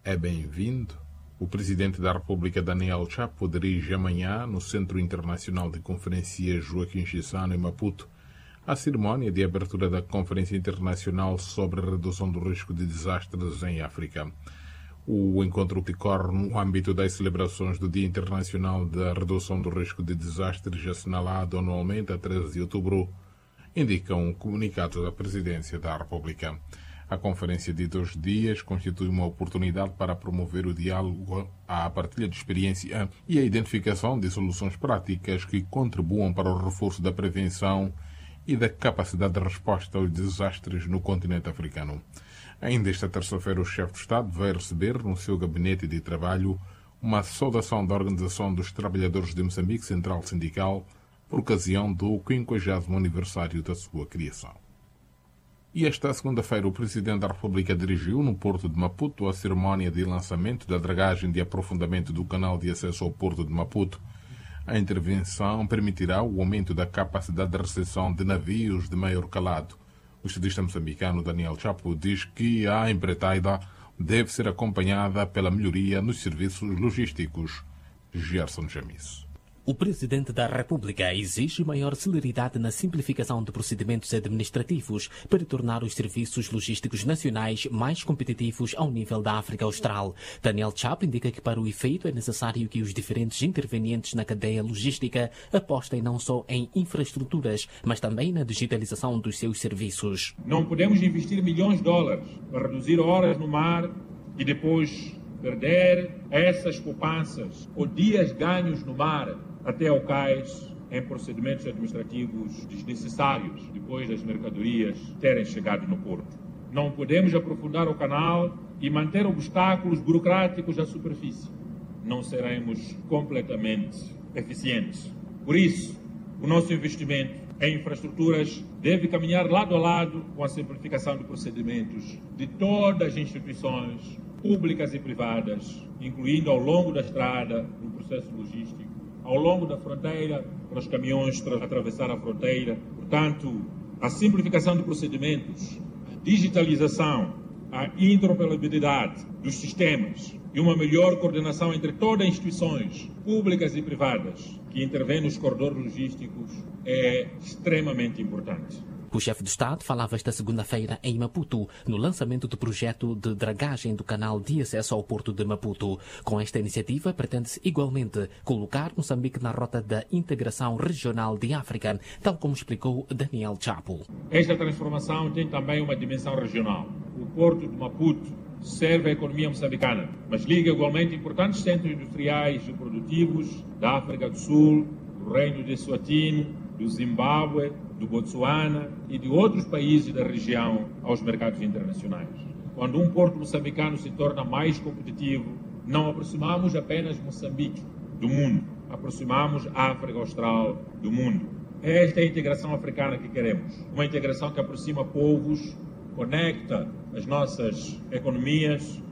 é bem-vindo. O presidente da República, Daniel Chapo, dirige amanhã, no Centro Internacional de Conferências Joaquim Chissano, em Maputo, a cerimónia de abertura da Conferência Internacional sobre a Redução do Risco de Desastres em África. O encontro decorre no âmbito das celebrações do Dia Internacional da Redução do Risco de Desastres, assinalado anualmente a 13 de outubro, indica um comunicado da Presidência da República. A conferência de 2 dias constitui uma oportunidade para promover o diálogo, a partilha de experiência e a identificação de soluções práticas que contribuam para o reforço da prevenção e da capacidade de resposta aos desastres no continente africano. Ainda esta terça-feira, o chefe de Estado vai receber no seu gabinete de trabalho uma saudação da Organização dos Trabalhadores de Moçambique Central Sindical por ocasião do 50º aniversário da sua criação. E esta segunda-feira, o Presidente da República dirigiu no Porto de Maputo a cerimónia de lançamento da dragagem de aprofundamento do canal de acesso ao Porto de Maputo. A intervenção permitirá o aumento da capacidade de recepção de navios de maior calado. O estadista moçambicano Daniel Chapo diz que a empreitaida deve ser acompanhada pela melhoria nos serviços logísticos. Gerson Jamis. O Presidente da República exige maior celeridade na simplificação de procedimentos administrativos para tornar os serviços logísticos nacionais mais competitivos ao nível da África Austral. Daniel Chapo indica que para o efeito é necessário que os diferentes intervenientes na cadeia logística apostem não só em infraestruturas, mas também na digitalização dos seus serviços. Não podemos investir milhões de dólares para reduzir horas no mar e depois perder essas poupanças ou dias ganhos no mar até ao cais em procedimentos administrativos desnecessários depois das mercadorias terem chegado no porto. Não podemos aprofundar o canal e manter obstáculos burocráticos à superfície. Não seremos completamente eficientes. Por isso, o nosso investimento em infraestruturas deve caminhar lado a lado com a simplificação de procedimentos de todas as instituições públicas e privadas, incluindo ao longo da estrada, no processo logístico, ao longo da fronteira, para os caminhões atravessar a fronteira. Portanto, a simplificação de procedimentos, a digitalização, a interoperabilidade dos sistemas e uma melhor coordenação entre todas as instituições públicas e privadas que intervêm nos corredores logísticos é extremamente importante. O chefe de Estado falava esta segunda-feira em Maputo, no lançamento do projeto de dragagem do canal de acesso ao Porto de Maputo. Com esta iniciativa, pretende-se igualmente colocar Moçambique na rota da integração regional de África, tal como explicou Daniel Chapo. Esta transformação tem também uma dimensão regional. O Porto de Maputo serve à economia moçambicana, mas liga igualmente importantes centros industriais e produtivos da África do Sul, do Reino de Eswatini, do Zimbábue, do Botsuana e de outros países da região aos mercados internacionais. Quando um porto moçambicano se torna mais competitivo, não aproximamos apenas Moçambique do mundo, aproximamos a África Austral do mundo. Esta é a integração africana que queremos, uma integração que aproxima povos, conecta as nossas economias